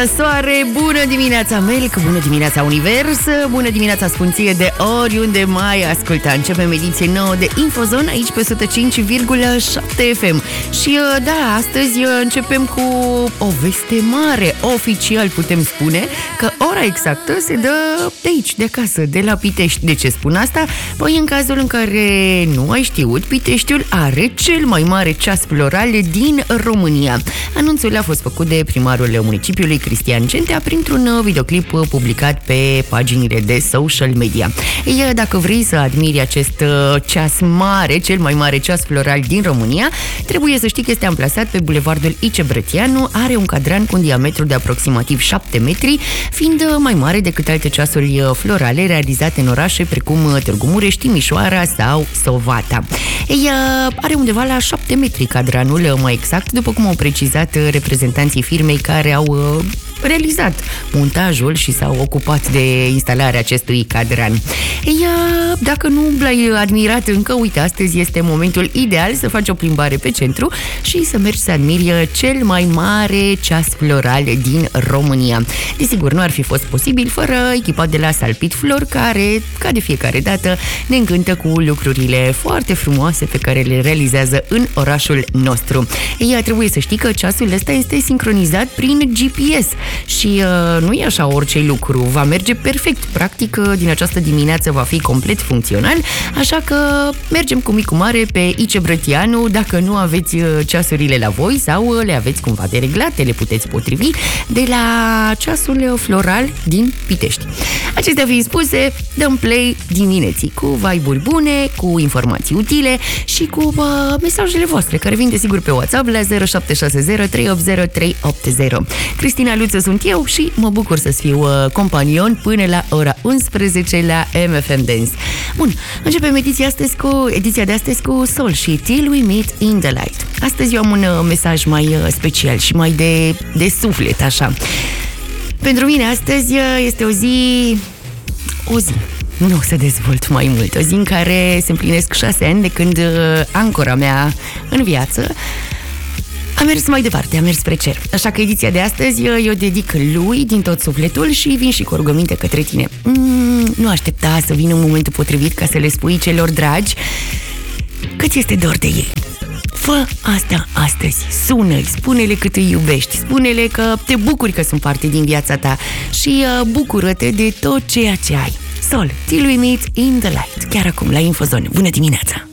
Soare, bună dimineața Melc, bună dimineața Univers, bună dimineața Sfunție de oriunde mai asculta. Începem ediție nouă de Infozone aici pe 105,7 FM. Și da, astăzi începem cu o veste mare. Oficial putem spune că ora exactă se dă de aici, de acasă, de la Pitești. De ce spun asta? Păi în cazul în care nu ai știut, Piteștiul are cel mai mare ceas floral din România. Anunțul a fost făcut de primarul municipiului, Cristian Centea, printr-un videoclip publicat pe paginile de social media. Ei, dacă vrei să admiri acest ceas mare, cel mai mare ceas floral din România, trebuie să știi că este amplasat pe bulevardul I.C. Brătianu, are un cadran cu un diametru de aproximativ 7 metri, fiind mai mare decât alte ceasuri florale realizate în orașe precum Târgu Mureș, Timișoara sau Sovata. Ei, are undeva la 7 metri cadranul, mai exact, după cum au precizat reprezentanții firmei care au realizat montajul și s-au ocupat de instalarea acestui cadran. Ei, dacă nu l-ai admirat încă, uite, astăzi este momentul ideal să faci o plimbare pe centru și să mergi să admiri cel mai mare ceas floral din România. Desigur, nu ar fi fost posibil fără echipa de la Salpit Flor, care, ca de fiecare dată, ne încântă cu lucrurile foarte frumoase pe care le realizează în orașul nostru. Ei, trebuie să știi că ceasul ăsta este sincronizat prin GPS și nu e așa orice lucru, va merge perfect. Practic, din această dimineață va fi complet funcțional, așa că mergem cu micu mare pe I.C. Brătianu. Dacă nu aveți ceasurile la voi sau le aveți cumva dereglate, le puteți potrivi de la ceasul floral din Pitești. Acestea fiind spuse, dăm play dimineții cu vibe-uri bune, cu informații utile și cu mesajele voastre care vin desigur pe WhatsApp la 0760 380 380. Cristina Luță sunt eu și mă bucur să fiu companion până la ora 11 la MFM Dance. Bun, începem ediția de astăzi cu Sol și Till We Meet in the Light. Astăzi eu am un mesaj mai special și mai de suflet, așa. Pentru mine astăzi este o zi, nu o să dezvolt mai mult, o zi în care se împlinesc 6 ani de când ancora mea în viață a mers mai departe, a mers spre cer. Așa că ediția de astăzi eu dedic lui din tot sufletul și vin și cu o rugăminte către tine. Nu aștepta să vină un momentul potrivit ca să le spui celor dragi că ți este dor de ei. Fă asta astăzi, sună-i, spune-le cât îi iubești, spune-le că te bucuri că sunt parte din viața ta și bucură-te de tot ceea ce ai. Sol, Till We Meet in the Light, chiar acum la Infozone. Bună dimineața!